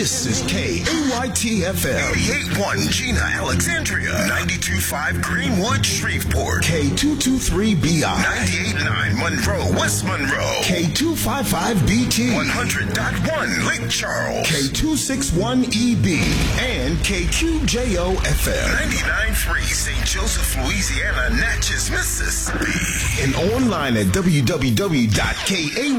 This is KAYT-FM. 88.1 Gina, Alexandria. 92.5 Greenwood, Shreveport. K223BI. 98.9 Monroe, West Monroe. K255BT. 100.1 Lake Charles. K261EB. And KQJO-FM. 99.3 St. Joseph, Louisiana, Natchez, Mississippi. And online at www.KAYT.com.